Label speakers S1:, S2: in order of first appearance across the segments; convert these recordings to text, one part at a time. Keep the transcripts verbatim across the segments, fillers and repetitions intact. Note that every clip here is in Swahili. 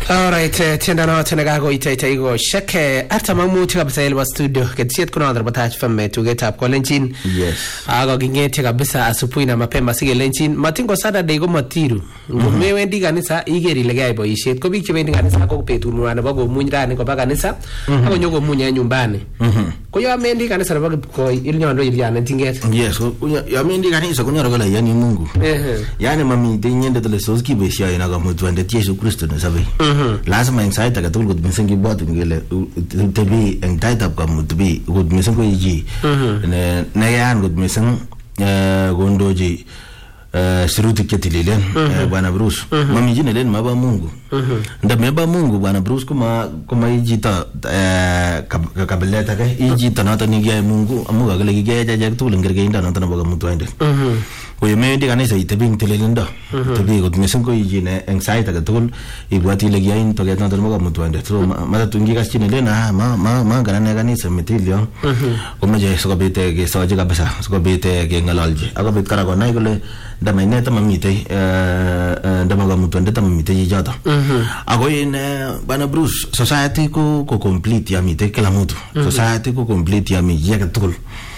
S1: All right, tienda na tenaga go ita ita igo sheke arta mamuti kabisa ile studio ketiet kuna ndra batach femme tugeta up kolenchin.
S2: Yes.
S1: Aga gingete kabisa asubuhi na mapema sige lenchin. Matingo Saturday go matiru. Ngome wendi kanisa igeri legai boishet. Ko bik chebendi kanisa ko petu mwana bago munyirani ko kanisa. Ako nyogo munya nyumbani. Mhm. Ko yo amendi kanisa bago ko ilnyondo iliana tinget.
S2: Yes, yo amendi kanisa kunyoro gola yani Mungu. Eh. Yani mami tinyende tele soski besia ina ga mutu ande Yesu Kristo na sabai. Lazima insaita ka tulgo misengi bot ngile tebi entaita ka mutbi god misengo yiji ne ne yan god misen gondoji siruti ketililen bwana Bruce mami jine len maba Mungu nda meba Mungu bwana Bruce kuma kuma yiji ta kabeleta ka yiji ta nata nigia Mungu amuga gele giga jaja tulengere inda nata nabaga mutu ande Oye me ndi kanisa itebing telelenda tebi god misengo yiji ne anxiety ka tul ibwati legia in to get nata nabaga mutu ande so mata tungi ka chine lena ma ma ma ganane kanisa metilio kuma je so bete ke so je kabisa so bete ke ngalalje ako bet kara ko nai gole da maineta mamite eh da maga mutu ande tamite jata ako in bana Bruce society ko ko complete ya mite kila mtu society ko complete ya mi je ka tul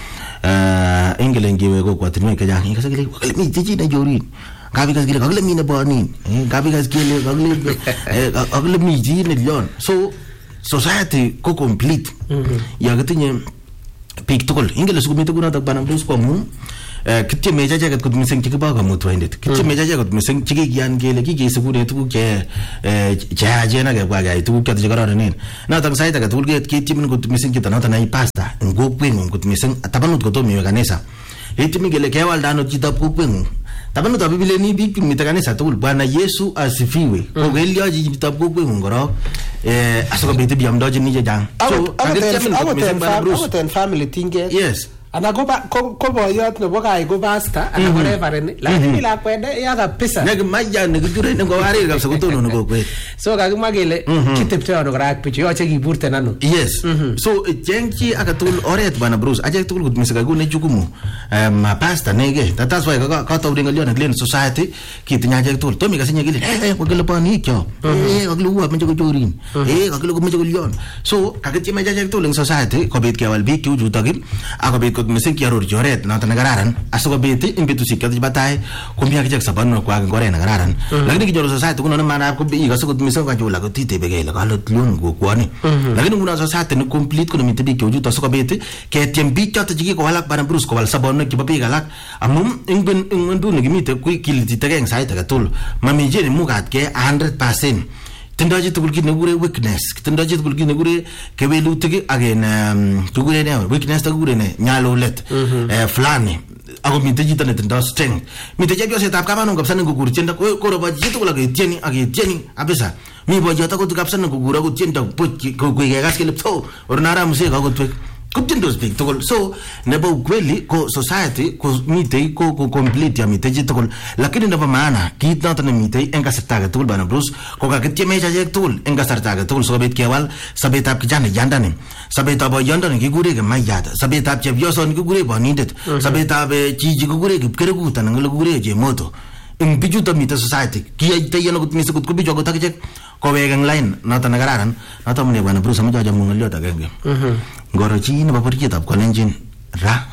S2: eh ingelengiwe ko kwatini ka jang ka sagile ko mi tiji na jori gabi ka gile ka gile mi na bani gabi ka gile ka gile ka gile mi ji ne lion so society ko complete ya gatinye pik tukol ingele su kumite kuna tak bana Bruce ko mu kitche meja jaga ko miseng chiki ba ka mutu indet kitche meja jaga ko miseng chiki gian gele ki gese kune tu ke ja jena ga ba ga tu ka jagara ne na tang sai ta ka tu ke timin ko miseng kita na ta nai pasta ngo pwen ko miseng tabanut ko to mi ganesa etimi gele ke wal dano kita pu pwen tabanut abibile ni bi mi ta ganesa tu bwana Yesu asifiwe ko gelio ji kita pu pwen ngoro eh asoko bete bi amdoje ni jang so
S1: agoten family tinge
S2: yes
S1: ana go ba ko ko boyot no boga go basta ana go reverend lakini la kwende ya kabisa
S2: nag majja ne gure ne go wari kabisa ko tono go kwe
S1: so ga magele kitepte ono rak pichi yo chegi burte nanu
S2: yes so jenki akatul oret bana Bruce aje tul gud misga go ne jukumu ma pasta nege tatas wa ka ka to ringa lion glen society kitinya je tul to mi ga sinya gile eh ko gele pani kyo eh ko lu wa menjo jorin eh ko lu ko menjo lion so ka ke ma je tul society ko bet ke wal bi ku jutagim ako bet mesen ki arur joret na tanagaran aso beti impetu sikat batai kumia kijak saban no kwa ngore nagaran lakini ki joro society kuno mana ko bi ga so mesen ka jola ko tite bege la galot lun go kwani lakini kuna society no complete kuno mitibi ki ujuto so beti ke tembi chata jigi ko halak bana Bruce ko wal sabon no ki babi galak amum ingun ingun du ni mite ku kiliti tageng saita ka tul mami je ni mugat ke one hundred percent tendaje tukul ki negure weakness tendaje tukul ki negure kebelu tege again tugure ne weakness tugure ne nyalo let eh flani ago miteji tane tenda strength miteji yo setap kama no kapsana ngugur chenda ko ko roba jitu kula ke tieni age tieni abesa mi bojo ta ko kapsana ngugura ko chenda pochi ko ko gas ke lepto ornara muse ko ko Kutindos big tokol so nebo kweli ko society ko mitei ko ko complete ya mitei tokol lakini ndaba maana kit na tane mitei enga sartaga tokol bana Bruce ko ka kitie meja je tokol enga sartaga tokol so bet kewal sabet ap kijana yandane sabet ap yandane ki gure ke mayata sabet ap je bioson ki gure bonindet sabet ap ji ji gure ki kere ku tan ngel gure je moto in bijuta mitei society ki ay tayano gut misu gut ko bijo ko takje ko wegang line na tanagaran na to mne bana Bruce mo jaja mo ngel ta genge mhm Goroji ni bapak kita bukan engine ra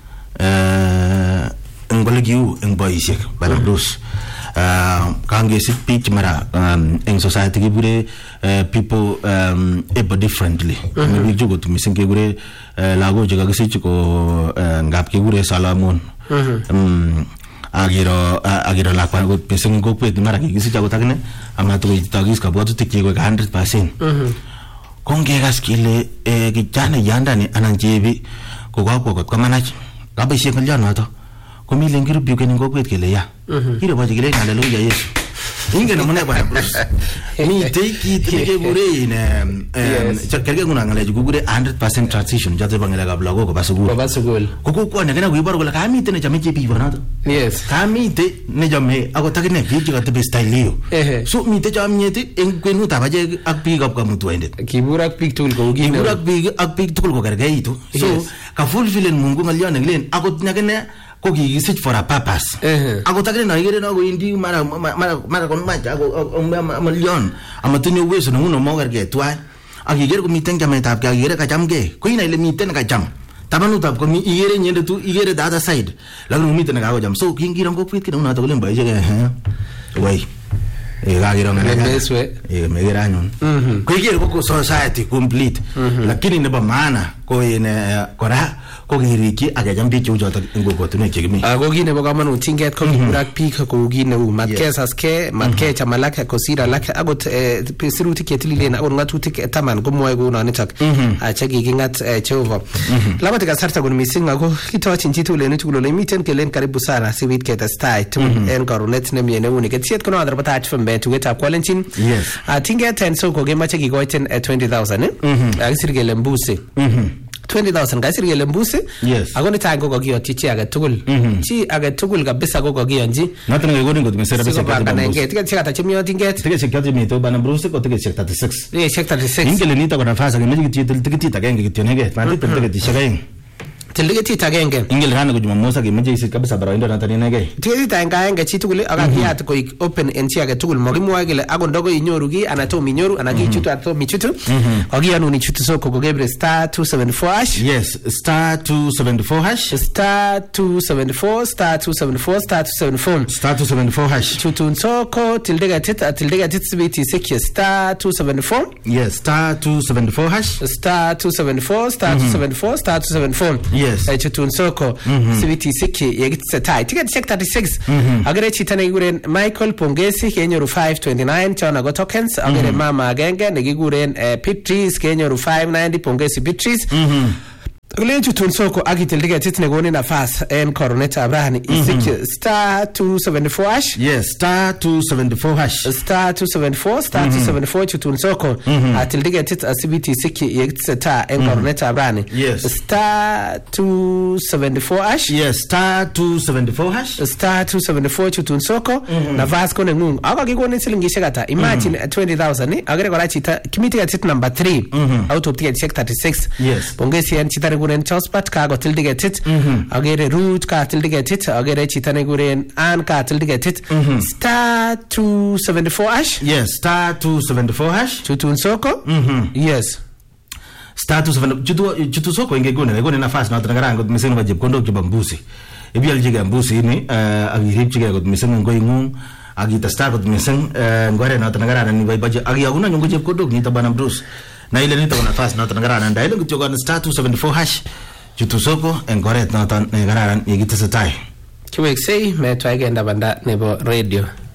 S2: eh engoligiu engboisek bana Bruce eh kange sit pitch mara eng society gure people um able differently maybe jugo to missing gure lago jaga gisi ko ngap ke gure salamon um agiro agiro lakwan go missing go pet mara gisi jago takne amna to tagis ka botu tikki go one hundred percent konge gaskile e kijana yandani ananjebi ko kwa kwa kwa manach kabe shekal jana to ko mi lengiru bi ken ngokwet kele ya ire ba jigile ngale ya Yesu inge no mone bana Bruce mi take it ke gure ne eh chakage nguna ngale gure one hundred percent transition jate bangela ga blago ko basugul
S1: basugul
S2: ko ko ko ne kana gwibar ko la kami te ne jame je bi bana to
S1: yes
S2: kami te ne jame ago takine bi jiga te style yo so mi te jame te en kwenu ta baje ak bi gap ka mutu ende
S1: kibura ak pik tul ko gi
S2: kibura ak bi ak pik tul ko garga itu so ka fulfill Mungu ngal yon nglen ago ne kana ko kikisich for a purpose. Ako takini na igere na go indi mara mara mara kon macha ako million amatinyo uwezo na uno mogerge twa. Akigere ko miten kametab ka igere ka chamge. Ko ina ile miten ka cham. Tabanutab ko mi igere nyende tu igere the other side. Lagno miten ka go jam. So kingiram ko pit kina una to lemba ije ke. Wai. E gagiro ngana
S1: Meswe.
S2: E megera nyon. Ko igere ko society complete. Lakini ne ba maana ko ine kora ko giriki agajam bi chujoto ngogo tune chegimi.
S1: Ako kit nebo kamanut tinget ko kiburak biik kou kit neu matkesaske matkecha malaka kosira lake akot sirutik chetililen akot ngatutik taman komwoe kou nonitok ache kikingat Jehova. Labati kasarta kun mising ako kitochin chitugul en tugul ole miten kelen karibu sana sibit ketestai tugul en karunet nemie neuni ketiet kono adar batach fembe tugetab kwalenjin. Tinget en soko kemache kikoiten twenty thousand akisir kele mbusi twenty thousand kasir kele mbusi ako nitang ko kakiyotyi chi age tugul chi age tugul kabisa ko kakiyonji
S2: noton ngekonin kot misera bisa
S1: kanenge tiketi kata chemiotin get
S2: tiketi chekati mito bana bruce ko tiketi thirty-six
S1: eh thirty-six
S2: ingele nita kwa nafasi ngemeji kititi tiketi takenge kitionege mandi tiketi shakaing
S1: tildigeti tagenge
S2: ingel rana ko jumamosa ke meje isit kabisa baraindo natani nege
S1: tiketi tagenge chi tugul akakiyat ko open en chi age tugul mokimwoe kele akot ndogo inyoru ki ana to minyoru ana ki chutu ato michutu akiyanu ni chutu soko ko gebre star two seventy-four hash.
S2: Yes, star two seventy-four hash
S1: star two seventy-four star two seventy-four star two seventy-four
S2: star two seventy-four hash
S1: chutu soko tildega tit tildega tit sibiti sekie star two seventy-four.
S2: Yes, star two seventy-four hash
S1: star two seventy-four star two seventy-four star two seventy-four.
S2: Yes.
S1: Eh chutun soko sibiti sekie yegitse tai ticket check thirty-six agere chitane guren Michael Pongesi kenyoru five twenty-nine chona go tokens agere mama agenge nekiguren Pitris kenyoru five ninety Pongesi Pitris. Kulen chutun soko akitildige titne goni nafas en koroneta abrahani isik star two seventy-four hash.
S2: Yes, star two seventy-four hash
S1: star two seventy-four star two seventy-four chutun soko atildige tit asibiti siki yegitseta en koroneta abrahani.
S2: Yes,
S1: star two seventy-four hash.
S2: Yes, star two seventy-four hash
S1: star two seventy-four chutun soko nafas kone ngung aka kigoni silingishe kata imagine twenty thousand ni agere kora chita kimitiga tit number three out of ticket check thirty-six.
S2: Yes,
S1: Pongesi en chita guren Chospat ka go tildige tit agere root ka tildige tit agere chitane guren an ka tildige tit star two seventy-four hash.
S2: Yes, star two seventy-four hash
S1: chutun soko. Yes,
S2: star two seventy chutu chutu soko ingegone ngegone nafasi na tangara ngot miseng ba jepkondo kiba mbusi ebial jiga mbusi ni agirip jiga ngot miseng ngoingu agita star ngot miseng ngore na tangara ni ba agi aguna nyungo jepkondo ni tabana bruce na ile nita wana fast nata ngararan da ile kutyoga na star two seventy-four hash chutu soko engoret nata ngararan yegitese tai
S1: kiwek sei metwa igenda banda nebo radio